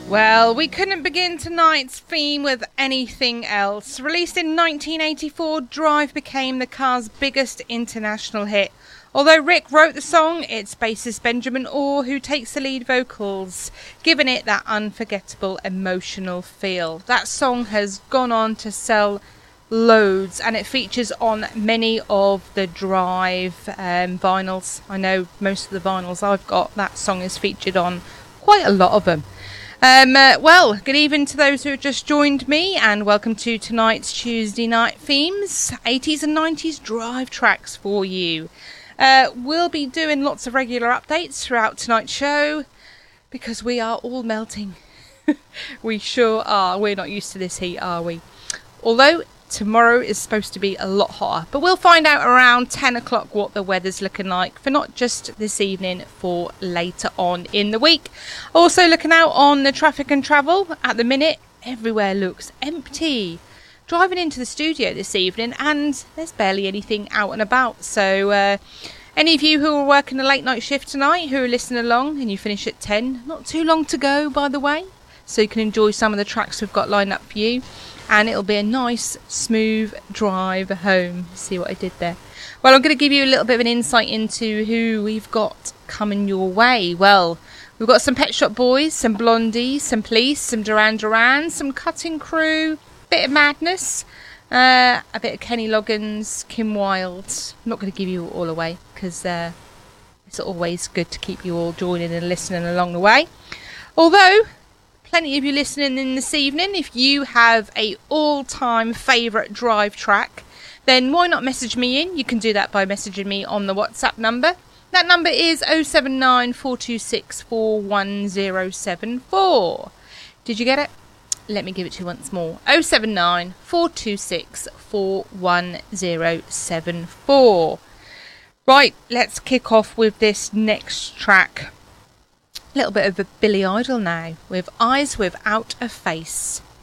Well, we couldn't begin tonight's theme with anything else. Released in 1984, Drive became the Cars' biggest international hit. Although Rick wrote the song, it's bassist Benjamin Orr who takes the lead vocals, giving it that unforgettable emotional feel. That song has gone on to sell loads, and it features on many of the Drive vinyls. I know most of the vinyls I've got, that song is featured on quite a lot of them. Well, good evening to those who have just joined me, and welcome to tonight's Tuesday Night Themes, 80s and 90s Drive tracks for you. We'll be doing lots of regular updates throughout tonight's show, because we are all melting. We sure are. We're not used to this heat, are we? Although tomorrow is supposed to be a lot hotter, but we'll find out around 10 o'clock what the weather's looking like for not just this evening, for later on in the week. Also looking out on the traffic and travel. At the minute, everywhere looks empty. Driving into the studio this evening and there's barely anything out and about. So any of you who are working a late night shift tonight, who are listening along and you finish at 10, not too long to go, by the way, so you can enjoy some of the tracks we've got lined up for you. And it'll be a nice, smooth drive home. See what I did there? Well, I'm going to give you a little bit of an insight into who we've got coming your way. Well, we've got some Pet Shop Boys, some Blondie, some Police, some Duran Duran, some Cutting Crew, bit of Madness, a bit of Kenny Loggins, Kim Wilde. I'm not going to give you all away because it's always good to keep you all joining and listening along the way. Although plenty of you listening in this evening, if you have a all-time favourite Drive track, then why not message me in? You can do that by messaging me on the WhatsApp number. That number is 079 426 41074. Did you get it? Let me give it to you once more. 079 426 41074. Right, let's kick off with this next track. A little bit of a Billy Idol now, with Eyes Without a Face.